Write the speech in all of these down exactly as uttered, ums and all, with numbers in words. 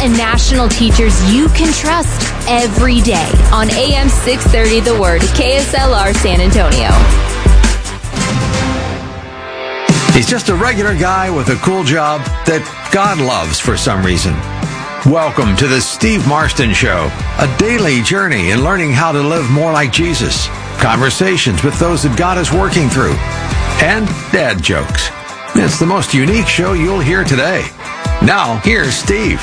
and national teachers you can trust every day on A M six thirty The Word, K S L R San Antonio. He's just a regular guy with a cool job that God loves for some reason. Welcome to the Steve Marston Show, a daily journey in learning how to live more like Jesus, conversations with those that God is working through, and dad jokes. It's the most unique show you'll hear today. Now, here's Steve.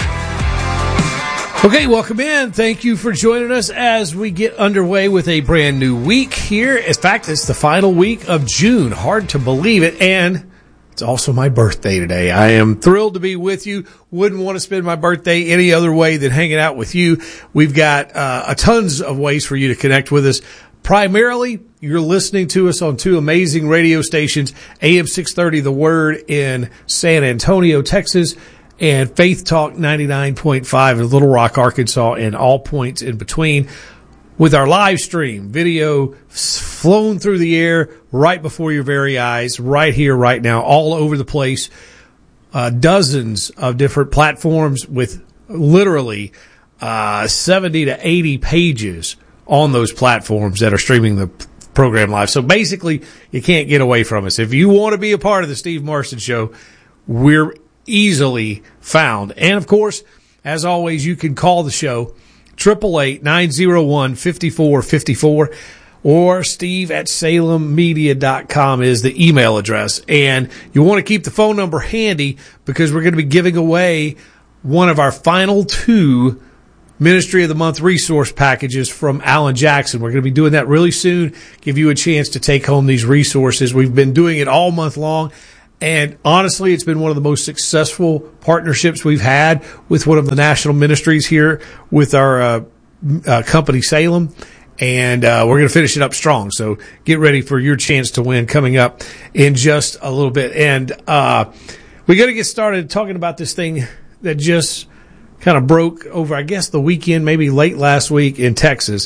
Okay, welcome in. Thank you for joining us as we get underway with a brand new week here. In fact, it's the final week of June. Hard to believe it. And it's also my birthday today. I am thrilled to be with you. Wouldn't want to spend my birthday any other way than hanging out with you. We've got uh, a tons of ways for you to connect with us. Primarily, you're listening to us on two amazing radio stations, A M six thirty The Word in San Antonio, Texas, and Faith Talk ninety-nine point five in Little Rock, Arkansas, and all points in between. With our live stream, video flown through the air right before your very eyes, right here, right now, all over the place. Uh, dozens of different platforms with literally uh, seventy to eighty pages on those platforms that are streaming the program live. So basically, you can't get away from us. If you want to be a part of the Steve Marston Show, we're easily found. And, of course, as always, you can call the show, eight eight eight, nine oh one, five four five four, or steve at salem media dot com is the email address. And you want to keep the phone number handy because we're going to be giving away one of our final two Ministry of the Month resource packages from Alan Jackson. We're going to be doing that really soon, give you a chance to take home these resources. We've been doing it all month long. And honestly, it's been one of the most successful partnerships we've had with one of the national ministries here with our uh, uh, company, Salem. And uh, we're going to finish it up strong. So get ready for your chance to win coming up in just a little bit. And uh, we got to get started talking about this thing that just kind of broke over, I guess, the weekend, maybe late last week in Texas,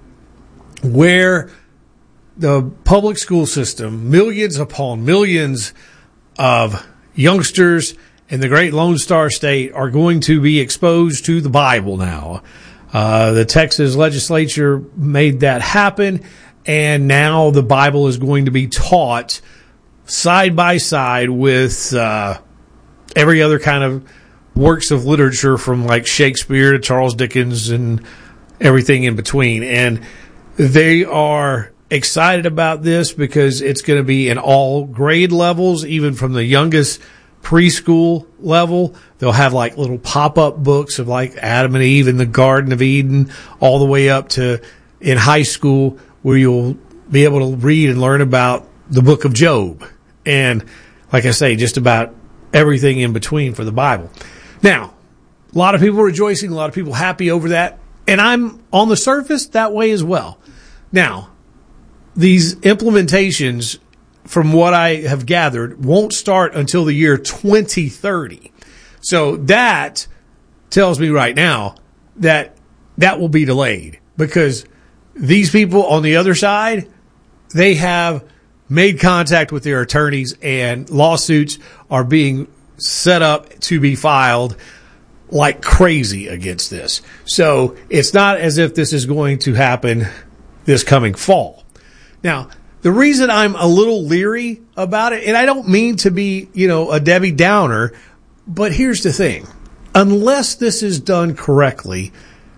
where the public school system, millions upon millions of youngsters in the great Lone Star State are going to be exposed to the Bible now. Uh, the Texas legislature made that happen, and now the Bible is going to be taught side by side with uh, every other kind of works of literature from like Shakespeare to Charles Dickens and everything in between. And they are excited about this because it's going to be in all grade levels, even from the youngest preschool level. They'll have like little pop-up books of like Adam and Eve in the Garden of Eden, all the way up to in high school where you'll be able to read and learn about the book of Job. And like I say, just about everything in between for the Bible. Now, a lot of people rejoicing, a lot of people happy over that. And I'm on the surface that way as well. Now, these implementations, from what I have gathered, won't start until the year twenty thirty. So that tells me right now that that will be delayed because these people on the other side, they have made contact with their attorneys and lawsuits are being set up to be filed like crazy against this. So it's not as if this is going to happen this coming fall. Now, the reason I'm a little leery about it, and I don't mean to be, you know, a Debbie Downer, but here's the thing. Unless this is done correctly,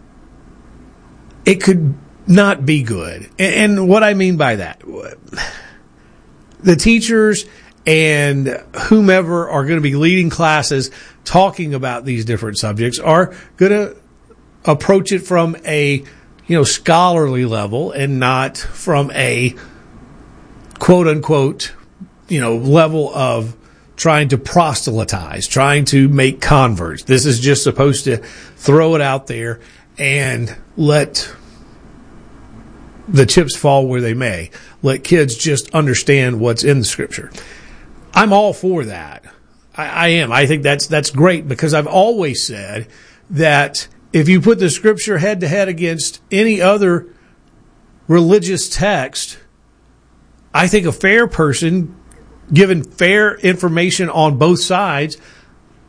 it could not be good. And what I mean by that, the teachers and whomever are going to be leading classes talking about these different subjects are going to approach it from a, you know, scholarly level and not from a quote unquote, you know, level of trying to proselytize, trying to make converts. This is just supposed to throw it out there and let the chips fall where they may. Let kids just understand what's in the scripture. I'm all for that. I, I am. I think that's that's great because I've always said that if you put the scripture head to head against any other religious text, I think a fair person, given fair information on both sides,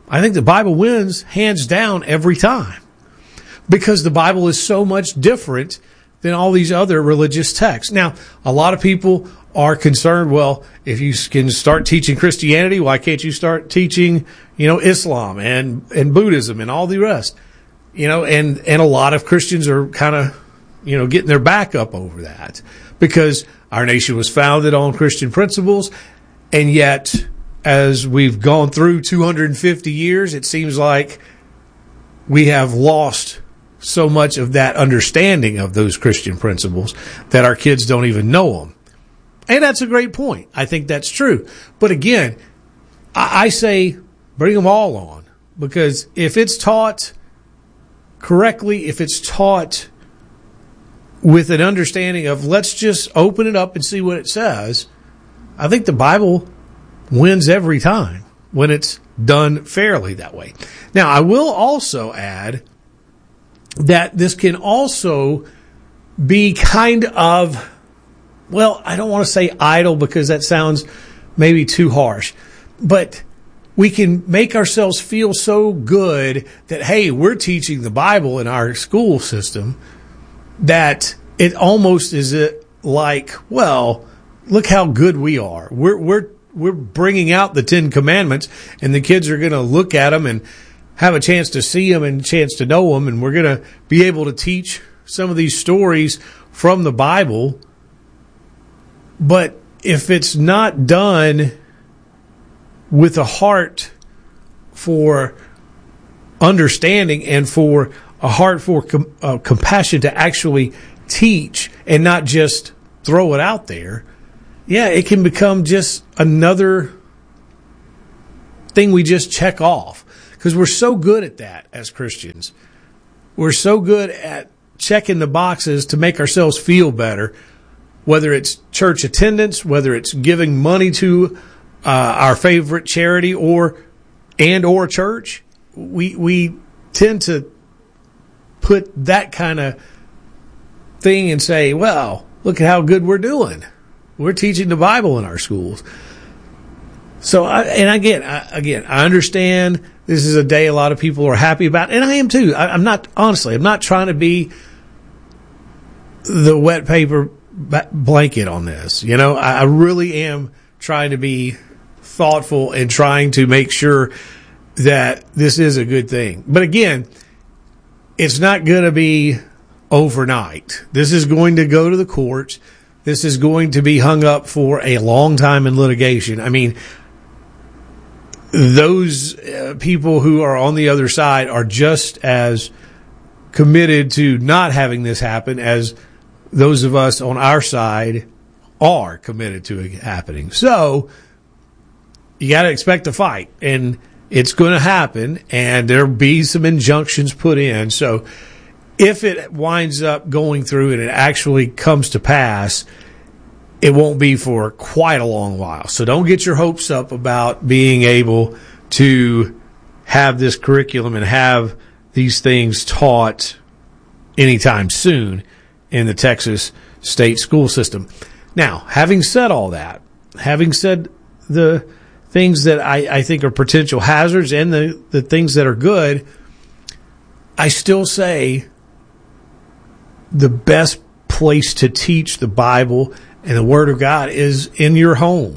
I think the Bible wins hands down every time, because the Bible is so much different than all these other religious texts. Now, a lot of people are concerned, well, if you can start teaching Christianity, why can't you start teaching, you know, Islam and, and Buddhism and all the rest? You know, and, and a lot of Christians are kind of, you know, getting their back up over that, because our nation was founded on Christian principles. And yet, as we've gone through two hundred fifty years, it seems like we have lost so much of that understanding of those Christian principles that our kids don't even know them. And that's a great point. I think that's true. But again, I, I say bring them all on, because if it's taught correctly, if it's taught with an understanding of let's just open it up and see what it says, I think the Bible wins every time when it's done fairly that way. Now, I will also add that this can also be kind of, well, I don't want to say idle because that sounds maybe too harsh, but we can make ourselves feel so good that, hey, we're teaching the Bible in our school system, that it almost is like, well, look how good we are. We're we're we're bringing out the Ten Commandments, and the kids are going to look at them and have a chance to see them and a chance to know them, and we're going to be able to teach some of these stories from the Bible. But if it's not done with a heart for understanding and for a heart for com- uh, compassion to actually teach and not just throw it out there, yeah, it can become just another thing we just check off, because we're so good at that as Christians. We're so good at checking the boxes to make ourselves feel better, whether it's church attendance, whether it's giving money to uh, our favorite charity or and or church. We we tend to put that kind of thing and say, well, look at how good we're doing. We're teaching the Bible in our schools. So, I, and again, I, again, I understand this is a day a lot of people are happy about, and I am too. I, I'm not, honestly, I'm not trying to be the wet paper blanket on this. You know, I, I really am trying to be thoughtful and trying to make sure that this is a good thing. But again, it's not going to be overnight. This is going to go to the courts. This is going to be hung up for a long time in litigation. I mean, those uh, people who are on the other side are just as committed to not having this happen as those of us on our side are committed to it happening. So you got to expect a fight, and it's going to happen, and there'll be some injunctions put in. So if it winds up going through and it actually comes to pass, it won't be for quite a long while. So don't get your hopes up about being able to have this curriculum and have these things taught anytime soon in the Texas state school system. Now, having said all that, having said the things that I, I think are potential hazards and the, the things that are good, I still say the best place to teach the Bible and the Word of God is in your home.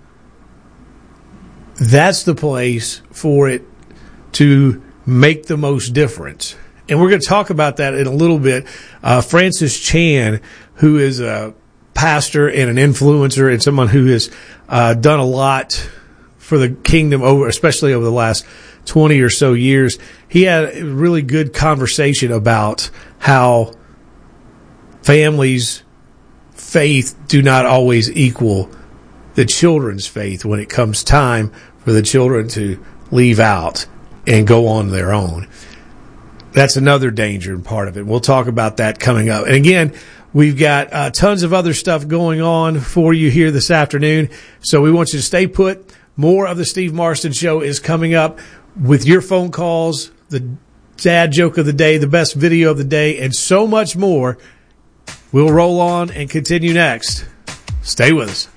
That's the place for it to make the most difference. And we're going to talk about that in a little bit. Uh, Francis Chan, who is a pastor and an influencer and someone who has uh, done a lot for the kingdom, over, especially over the last twenty or so years, he had a really good conversation about how families' faith do not always equal the children's faith when it comes time for the children to leave out and go on their own. That's another danger and part of it. We'll talk about that coming up. And again, we've got uh, tons of other stuff going on for you here this afternoon. So we want you to stay put. More of the Steve Marston Show is coming up with your phone calls, the dad joke of the day, the best video of the day, and so much more. We'll roll on and continue next. Stay with us.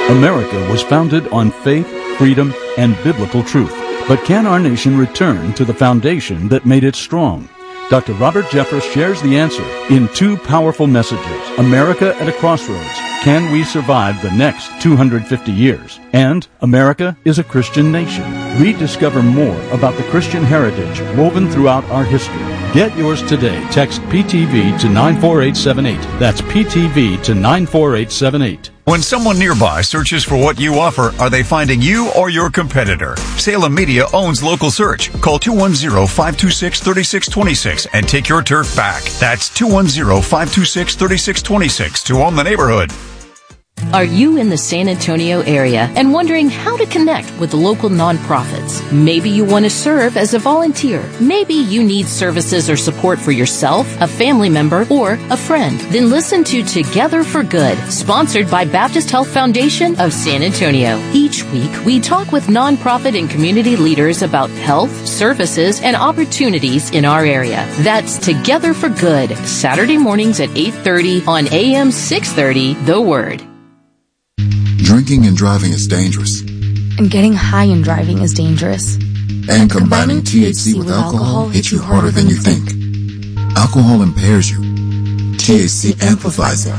America was founded on faith, freedom, and biblical truth. But can our nation return to the foundation that made it strong? Doctor Robert Jeffress shares the answer in two powerful messages. America at a Crossroads. Can we survive the next two hundred fifty years? And America is a Christian nation. Rediscover more about the Christian heritage woven throughout our history. Get yours today. Text P T V to nine four eight seven eight. That's P T V to nine four eight seven eight. When someone nearby searches for what you offer, are they finding you or your competitor? Salem Media owns Local Search. Call two one zero, five two six, three six two six and take your turf back. That's two one zero, five two six, three six two six to own the neighborhood. Are you in the San Antonio area and wondering how to connect with local nonprofits? Maybe you want to serve as a volunteer. Maybe you need services or support for yourself, a family member, or a friend. Then listen to Together for Good, sponsored by Baptist Health Foundation of San Antonio. Each week, we talk with nonprofit and community leaders about health, services, and opportunities in our area. That's Together for Good, Saturday mornings at eight thirty on A M six thirty, The Word. Drinking and driving is dangerous. And getting high and driving is dangerous. And, and combining T H C with alcohol hits you harder than you think. Alcohol impairs you. T H C amplifies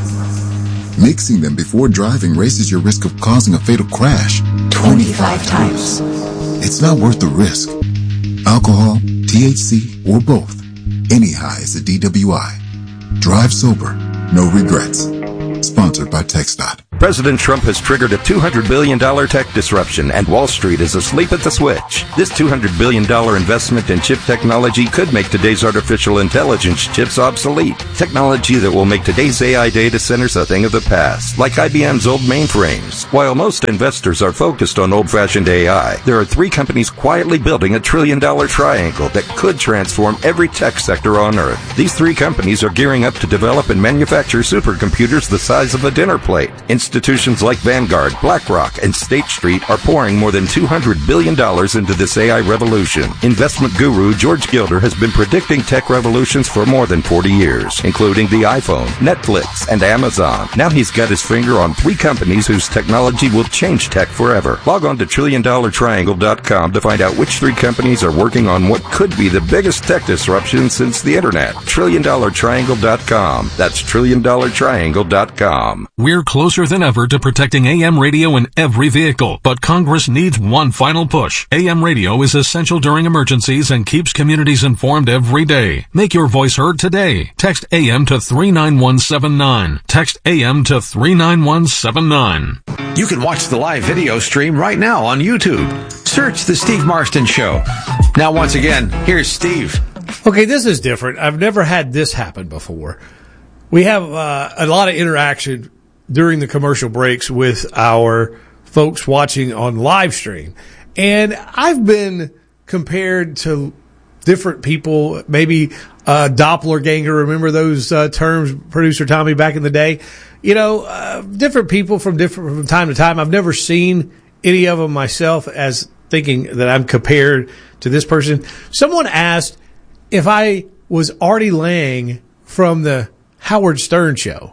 it. Mixing them before driving raises your risk of causing a fatal crash twenty-five times. It's not worth the risk. Alcohol, T H C, or both. Any high is a D W I. Drive sober. No regrets. Sponsored by TxDOT. President Trump has triggered a two hundred billion dollars tech disruption, and Wall Street is asleep at the switch. This two hundred billion dollars investment in chip technology could make today's artificial intelligence chips obsolete. Technology that will make today's A I data centers a thing of the past, like I B M's old mainframes. While most investors are focused on old-fashioned A I, there are three companies quietly building a trillion-dollar triangle that could transform every tech sector on Earth. These three companies are gearing up to develop and manufacture supercomputers the size of a dinner plate. Institutions like Vanguard, BlackRock, and State Street are pouring more than two hundred billion dollars into this A I revolution. Investment guru George Gilder has been predicting tech revolutions for more than forty years, including the iPhone, Netflix, and Amazon. Now he's got his finger on three companies whose technology will change tech forever. Log on to trillion dollar triangle dot com to find out which three companies are working on what could be the biggest tech disruption since the internet. trillion dollar triangle dot com. That's trillion dollar triangle dot com. We're closer than ever to protecting A M radio in every vehicle, but Congress needs one final push. A M radio is essential during emergencies and keeps communities informed every day. Make your voice heard today. Text A M to three nine one seven nine. Text A M to three nine one seven nine. You can watch the live video stream right now on YouTube. Search The Steve Marston Show. Now, once again, here's Steve. Okay, this is different. I've never had this happen before. We have uh, a lot of interaction during the commercial breaks with our folks watching on live stream. And I've been compared to different people, maybe uh, doppelganger. Remember those uh, terms, producer Tommy, back in the day? You know, uh, different people from different from time to time. I've never seen any of them myself as thinking that I'm compared to this person. Someone asked if I was Artie Lang from the Howard Stern show.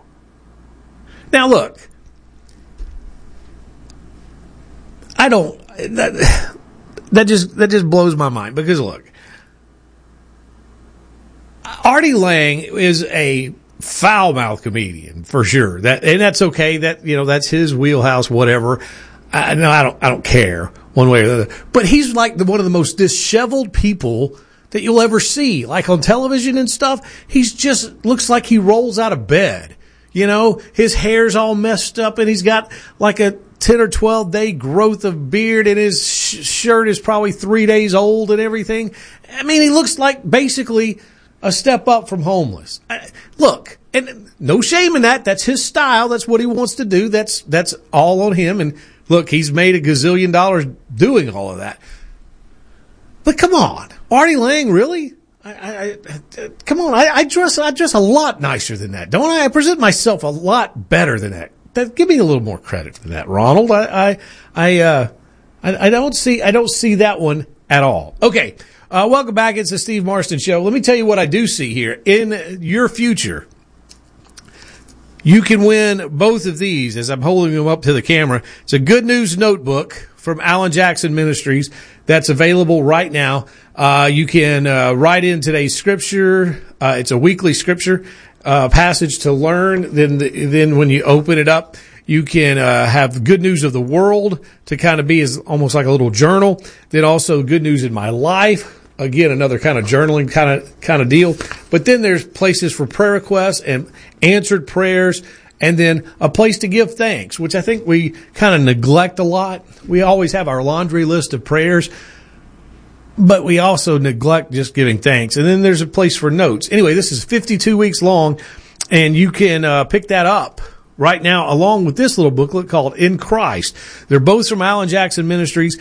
Now, look, I don't, that, that just, that just blows my mind because look, Artie Lang is a foul-mouthed comedian for sure. That, and that's okay. That, you know, that's his wheelhouse, whatever. I, no, I don't, I don't care one way or the other, but he's like the, one of the most disheveled people that you'll ever see, like on television and stuff. He's just looks like he rolls out of bed. You know, his hair's all messed up and he's got like a ten or twelve day growth of beard and his sh- shirt is probably three days old and everything. I mean, he looks like basically a step up from homeless. I, look, and no shame in that. That's his style. That's what he wants to do. That's, that's all on him. And look, he's made a gazillion dollars doing all of that. But come on, Artie Lang, really? I, I, I, come on, I, I dress I dress a lot nicer than that, don't I? I present myself a lot better than that. that give me a little more credit for that, Ronald. I I I, uh, I, I don't see I don't see that one at all. Okay, uh, welcome back. It's the Steve Marston Show. Let me tell you what I do see here in your future. You can win both of these as I'm holding them up to the camera. It's a Good News Notebook from Alan Jackson Ministries that's available right now. Uh, you can uh, write in today's scripture. Uh, it's a weekly scripture uh, passage to learn. Then, the, then when you open it up, you can uh, have good news of the world to kind of be as almost like a little journal. Then also good news in my life. Again, another kind of journaling kind of kind of deal. But then there's places for prayer requests and answered prayers, and then a place to give thanks, which I think we kind of neglect a lot. We always have our laundry list of prayers, but we also neglect just giving thanks. And then there's a place for notes. Anyway, this is fifty-two weeks long, and you can uh, pick that up right now along with this little booklet called In Christ. They're both from Alan Jackson Ministries,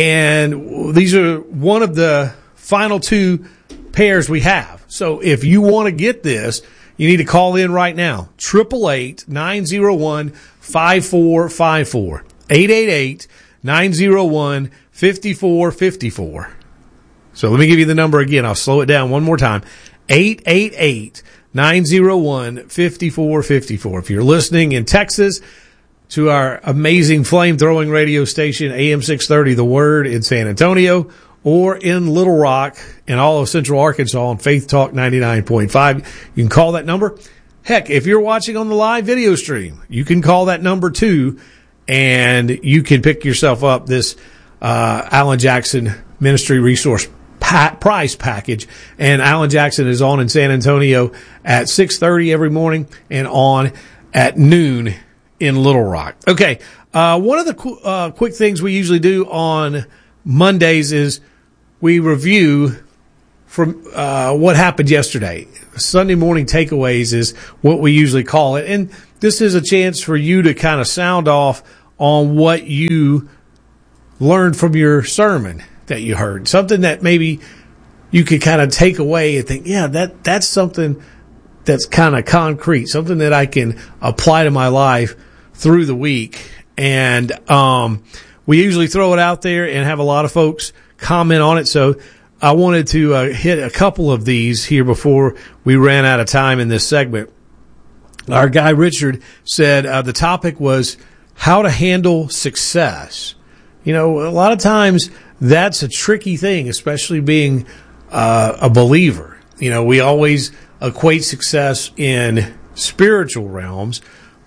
and these are one of the final two pairs we have. So if you want to get this, you need to call in right now. eight eight eight, nine oh one, five four five four. eight eight eight, nine oh one, five four five four. So let me give you the number again. I'll slow it down one more time. eight eight eight, nine oh one, five four five four. If you're listening in Texas to our amazing flame-throwing radio station, A M six thirty The Word in San Antonio, or in Little Rock and all of Central Arkansas on Faith Talk ninety-nine point five. You can call that number. Heck, if you're watching on the live video stream, you can call that number too, and you can pick yourself up this uh, Alan Jackson Ministry Resource pa- Prize Package. And Alan Jackson is on in San Antonio at six thirty every morning and on at noon in Little Rock. Okay, uh, one of the qu- uh, quick things we usually do on Mondays is we review from uh, what happened yesterday. Sunday morning takeaways is what we usually call it. And this is a chance for you to kind of sound off on what you learned from your sermon that you heard. Something that maybe you could kind of take away and think, yeah, that that's something that's kind of concrete, something that I can apply to my life through the week. And um, we usually throw it out there and have a lot of folks comment on it. So I wanted to uh, hit a couple of these here before we ran out of time in this segment. Our guy Richard said uh, the topic was how to handle success. You know, a lot of times that's a tricky thing, especially being uh, a believer. You know, we always equate success in spiritual realms,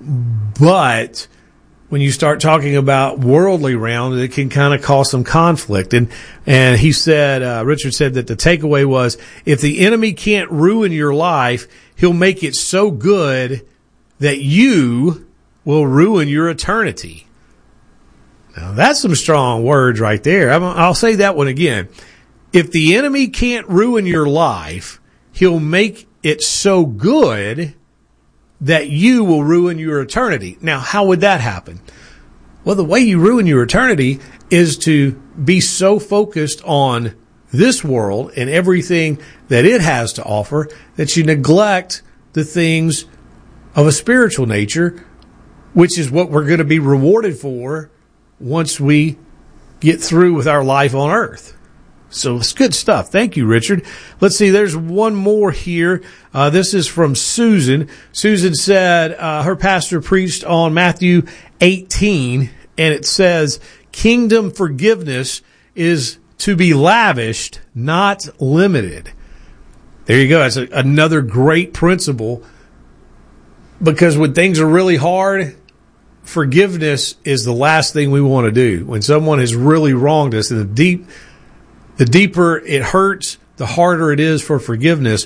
but when you start talking about worldly realms, it can kind of cause some conflict. And and he said, uh, Richard said that the takeaway was, if the enemy can't ruin your life, he'll make it so good that you will ruin your eternity. Now, that's some strong words right there. I'm, I'll say that one again. If the enemy can't ruin your life, he'll make it so good that you will ruin your eternity. Now, how would that happen? Well, the way you ruin your eternity is to be so focused on this world and everything that it has to offer that you neglect the things of a spiritual nature, which is what we're going to be rewarded for once we get through with our life on earth. So it's good stuff. Thank you, Richard. Let's see. There's one more here. Uh, this is from Susan. Susan said uh, her pastor preached on Matthew eighteen, and it says, kingdom forgiveness is to be lavished, not limited. There you go. That's a, another great principle, because when things are really hard, forgiveness is the last thing we want to do. When someone has really wronged us, and the deep The deeper it hurts, the harder it is for forgiveness.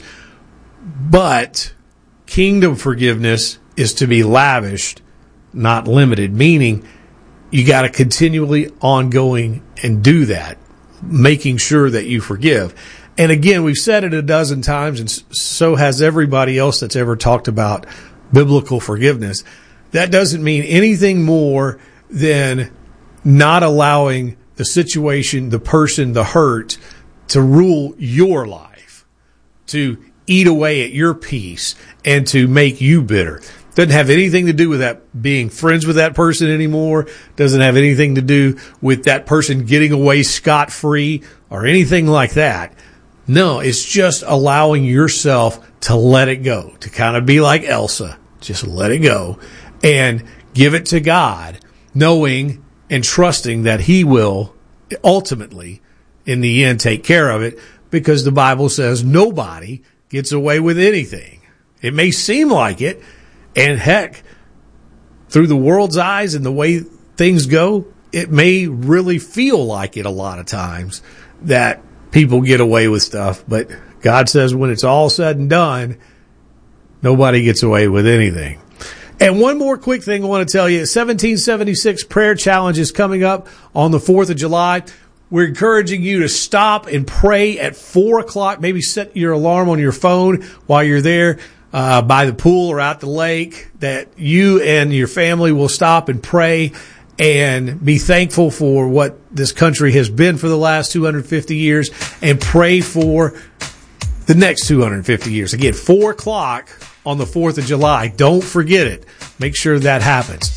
But kingdom forgiveness is to be lavished, not limited, meaning you got to continually ongoing and do that, making sure that you forgive. And again, we've said it a dozen times, and so has everybody else that's ever talked about biblical forgiveness. That doesn't mean anything more than not allowing the situation, the person, the hurt to rule your life, to eat away at your peace, and to make you bitter. Doesn't have anything to do with that being friends with that person anymore. Doesn't have anything to do with that person getting away scot-free or anything like that. No, it's just allowing yourself to let it go, to kind of be like Elsa. Just let it go and give it to God, knowing and trusting that he will ultimately, in the end, take care of it, because the Bible says nobody gets away with anything. It may seem like it, and heck, through the world's eyes and the way things go, it may really feel like it a lot of times that people get away with stuff. But God says when it's all said and done, nobody gets away with anything. And one more quick thing I want to tell you, seventeen seventy-six Prayer Challenge is coming up on the fourth of July. We're encouraging you to stop and pray at four o'clock. Maybe set your alarm on your phone while you're there uh, by the pool or out the lake, that you and your family will stop and pray and be thankful for what this country has been for the last two hundred fifty years, and pray for the next two hundred fifty years. Again, four o'clock on the fourth of July. Don't forget it. Make sure that happens.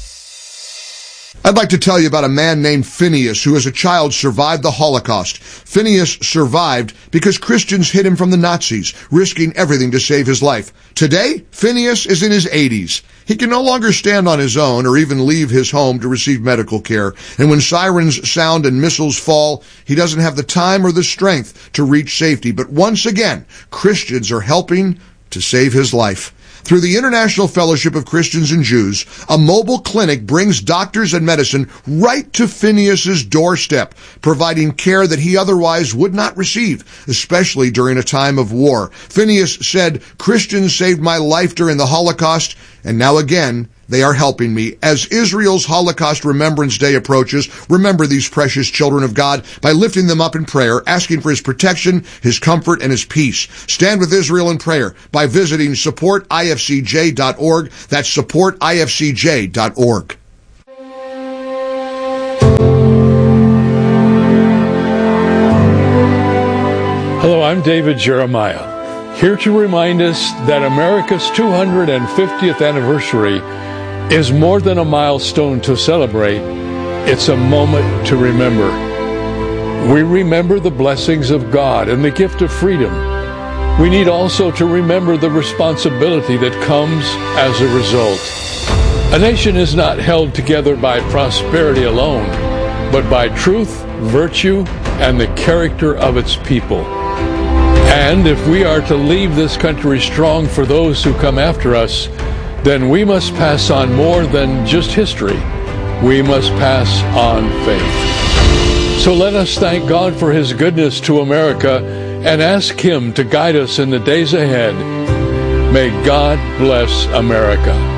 I'd like to tell you about a man named Phineas who as a child survived the Holocaust. Phineas survived because Christians hid him from the Nazis, risking everything to save his life. Today, Phineas is in his eighties. He can no longer stand on his own or even leave his home to receive medical care. And when sirens sound and missiles fall, he doesn't have the time or the strength to reach safety. But once again, Christians are helping to save his life. Through the International Fellowship of Christians and Jews, a mobile clinic brings doctors and medicine right to Phineas's doorstep, providing care that he otherwise would not receive, especially during a time of war. Phineas said, "Christians saved my life during the Holocaust, and now again, they are helping me." As Israel's Holocaust Remembrance Day approaches, remember these precious children of God by lifting them up in prayer, asking for his protection, his comfort, and his peace. Stand with Israel in prayer by visiting support I F C J dot org. That's support I F C J dot org. Hello, I'm David Jeremiah, here to remind us that America's two hundred fiftieth anniversary is more than a milestone to celebrate. It's a moment to remember. We remember the blessings of God and the gift of freedom. We need also to remember the responsibility that comes as a result. A nation is not held together by prosperity alone, but by truth, virtue, and the character of its people. And if we are to leave this country strong for those who come after us, then we must pass on more than just history. We must pass on faith. So let us thank God for his goodness to America and ask him to guide us in the days ahead. May God bless America.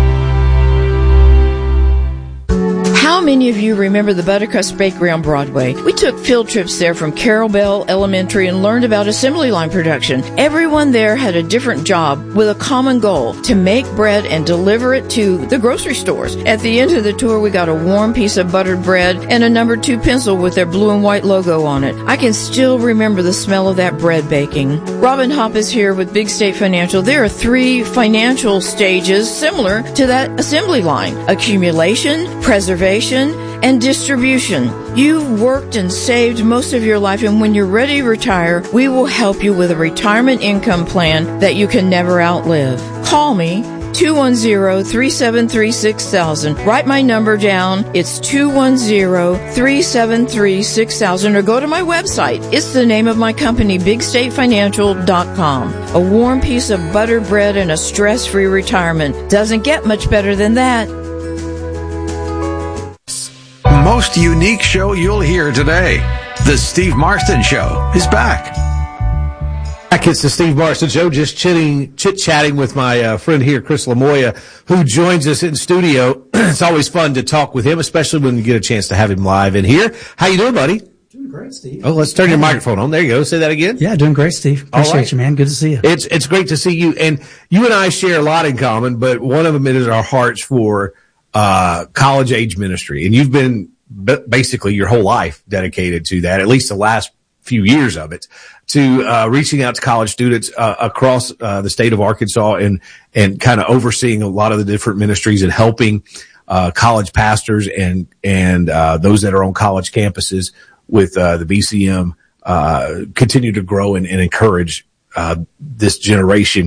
How many of you remember the Buttercrust Bakery on Broadway? We took field trips there from Carroll Bell Elementary and learned about assembly line production. Everyone there had a different job with a common goal: to make bread and deliver it to the grocery stores. At the end of the tour, we got a warm piece of buttered bread and a number two pencil with their blue and white logo on it. I can still remember the smell of that bread baking. Robin Hopp is here with Big State Financial. There are three financial stages similar to that assembly line: accumulation, preservation, and distribution. You've worked and saved most of your life, and when you're ready to retire, we will help you with a retirement income plan that you can never outlive. Call me, two one zero, three seven three, six thousand. Write my number down. It's two one zero, three seven three, six thousand, or go to my website. It's the name of my company, big state financial dot com. A warm piece of buttered bread and a stress-free retirement. Doesn't get much better than that. Most unique show you'll hear today. The Steve Marston Show is back. Back, it's the Steve Marston Show, just chitting, chit-chatting with my uh, friend here, Chris Lamoya, who joins us in studio. It's always fun to talk with him, especially when you get a chance to have him live in here. How you doing, buddy? Doing great, Steve. Oh, let's turn your microphone on. There you go. Say that again. Yeah, doing great, Steve. Appreciate right. you, man. Good to see you. It's it's great to see you. And you and I share a lot in common, but one of them is our hearts for uh college-age ministry. And you've been basically your whole life dedicated to that, at least the last few years of it, to uh reaching out to college students uh, across uh, the state of Arkansas and and kind of overseeing a lot of the different ministries and helping uh college pastors and and uh those that are on college campuses with uh the B C M uh continue to grow and, and encourage uh this generation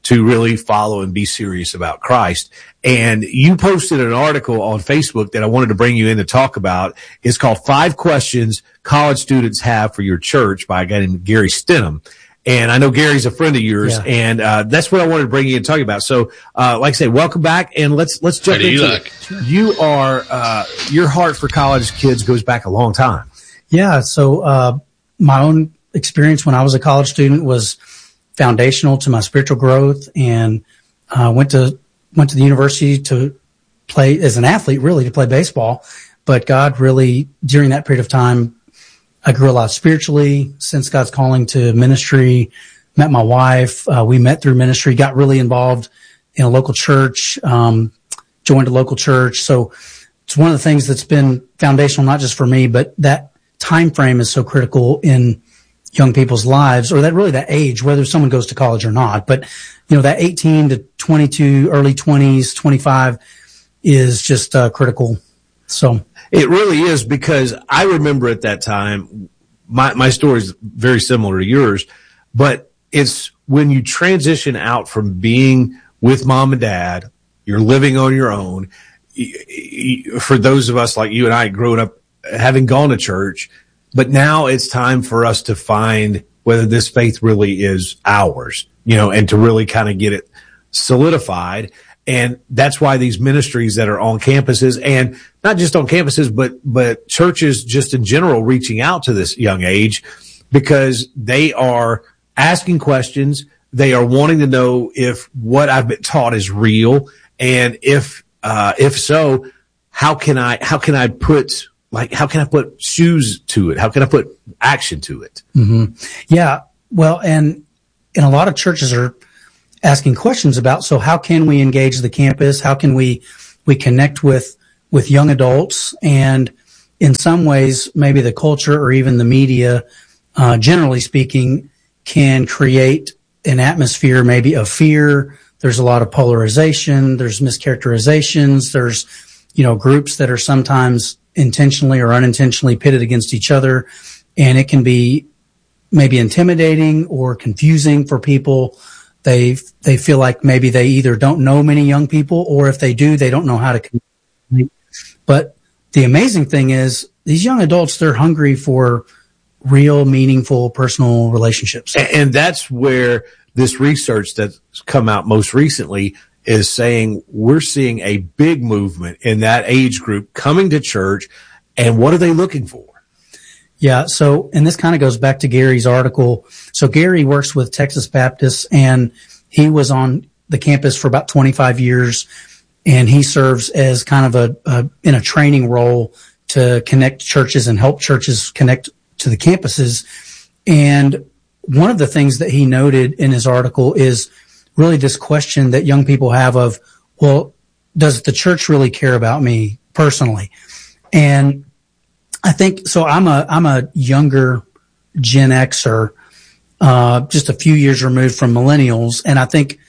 to really follow and be serious about Christ. And you posted an article on Facebook that I wanted to bring you in to talk about. It's called Five Questions College Students Have for Your Church by a guy named Gary Stenham. And I know Gary's a friend of yours, yeah. and uh, that's what I wanted to bring you and talk about. So, uh, like I say, welcome back, and let's let's jump into it. You are uh, your heart for college kids goes back a long time. Yeah. So uh, my own experience when I was a college student was foundational to my spiritual growth, and uh, went to went to the university to play as an athlete, really to play baseball. But God really, during that period of time, I grew a lot spiritually, sensed God's calling to ministry, met my wife. Uh, we met through ministry, got really involved in a local church, um, joined a local church. So it's one of the things that's been foundational, not just for me, but that time frame is so critical in young people's lives, or that really that age, whether someone goes to college or not. But, you know, that eighteen to twenty-two, early twenties, twenty-five is just uh, critical. So it really is, because I remember at that time, my, my story is very similar to yours, but it's when you transition out from being with mom and dad, you're living on your own. For those of us like you and I growing up, having gone to church, but now it's time for us to find whether this faith really is ours, you know, and to really kind of get it solidified. And that's why these ministries that are on campuses, and not just on campuses, but, but churches just in general, reaching out to this young age, because they are asking questions. They are wanting to know if what I've been taught is real. And if, uh, if so, how can I, how can I put, like, how can I put shoes to it? How can I put action to it? Mm-hmm. Yeah. Well, and, and a lot of churches are asking questions about, so how can we engage the campus? How can we, we connect with, with young adults? And in some ways, maybe the culture or even the media, uh, generally speaking, can create an atmosphere maybe of fear. There's a lot of polarization. There's mischaracterizations. There's, you know, groups that are sometimes intentionally or unintentionally pitted against each other. And it can be maybe intimidating or confusing for people. They they feel like maybe they either don't know many young people, or if they do, they don't know how to connect. But the amazing thing is, these young adults, they're hungry for real, meaningful, personal relationships. And that's where this research that's come out most recently is saying we're seeing a big movement in that age group coming to church. And what are they looking for? Yeah. So, and this kind of goes back to Gary's article. So Gary works with Texas Baptists, and he was on the campus for about twenty-five years, and he serves as kind of a, a in a training role to connect churches and help churches connect to the campuses. And one of the things that he noted in his article is really this question that young people have of, well, does the church really care about me personally? And I think, so I'm a, I'm a younger Gen Xer, uh, just a few years removed from millennials. And I think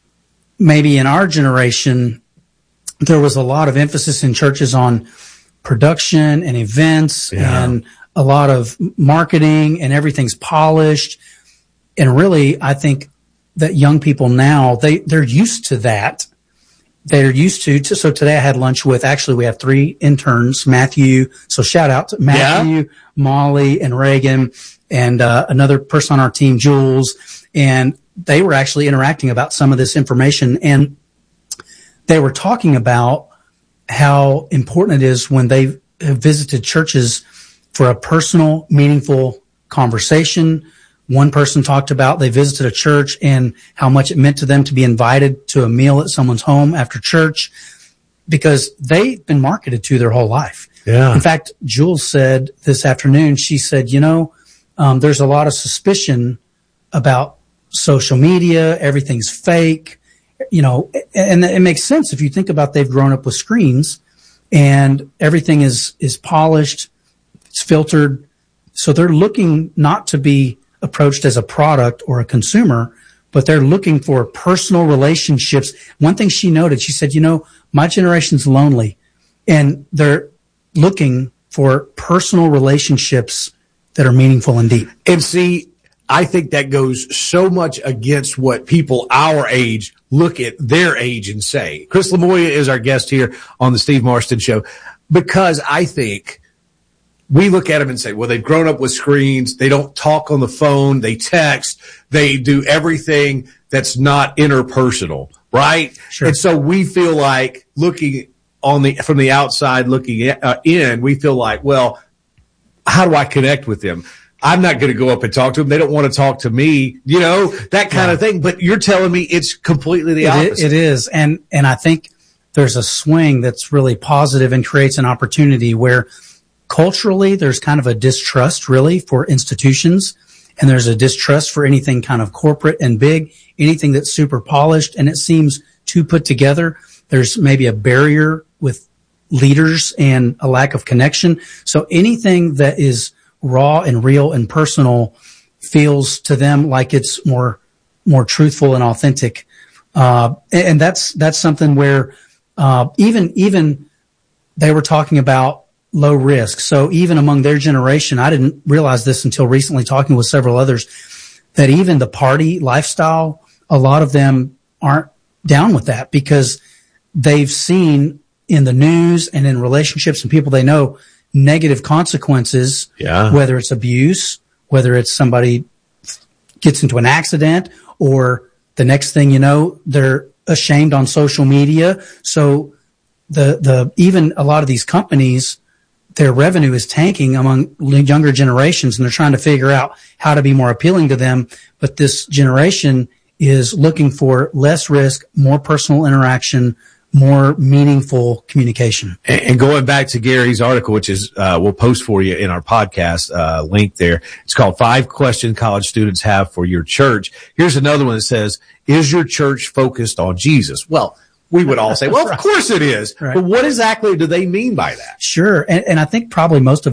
maybe in our generation, there was a lot of emphasis in churches on production and events, yeah, and a lot of marketing, and everything's polished. And really, I think that young people now, they, they're used to that. They're used to, to, so today I had lunch with, actually we have three interns, Matthew. So shout out to Matthew, yeah, Molly, and Reagan, and, uh, another person on our team, Jules. And they were actually interacting about some of this information. And they were talking about how important it is when they have visited churches for a personal, meaningful conversation. One person talked about they visited a church and how much it meant to them to be invited to a meal at someone's home after church, because they've been marketed to their whole life. Yeah. In fact, Jules said this afternoon, she said, you know, um, there's a lot of suspicion about social media. Everything's fake, you know, and it makes sense if you think about they've grown up with screens and everything is, is polished, it's filtered. So they're looking not to be approached as a product or a consumer, but they're looking for personal relationships. One thing she noted, she said, you know, my generation's lonely, and they're looking for personal relationships that are meaningful and deep. And see, I think that goes so much against what people our age look at their age and say. Chris Lamoya is our guest here on the Steve Marston Show, because I think we look at them and say, well, they've grown up with screens. They don't talk on the phone. They text. They do everything that's not interpersonal, right? Sure. And so we feel like looking on the from the outside looking uh, in, we feel like, well, how do I connect with them? I'm not going to go up and talk to them. They don't want to talk to me, you know, that kind yeah. of thing. But you're telling me it's completely the it opposite. Is, it is. And, and I think there's a swing that's really positive and creates an opportunity where culturally there's kind of a distrust really for institutions, and there's a distrust for anything kind of corporate and big, anything that's super polished and it seems too put together. There's maybe a barrier with leaders and a lack of connection. So anything that is raw and real and personal feels to them like it's more, more truthful and authentic. Uh, and that's, that's something where, uh, even, even they were talking about low risk. So even among their generation, I didn't realize this until recently talking with several others, that even the party lifestyle, a lot of them aren't down with that because they've seen in the news and in relationships and people they know negative consequences, yeah. whether it's abuse, whether it's somebody gets into an accident, or the next thing you know, they're ashamed on social media. So the, the, even a lot of these companies, their revenue is tanking among younger generations, and they're trying to figure out how to be more appealing to them. But this generation is looking for less risk, more personal interaction, more meaningful communication. And, and going back to Gary's article, which is, uh, we'll post for you in our podcast, uh, link there. It's called Five Questions College Students Have for Your Church. Here's another one that says, is your church focused on Jesus? Well, we would all say, well, of course it is. Right. But what exactly do they mean by that? Sure. And, and I think probably most of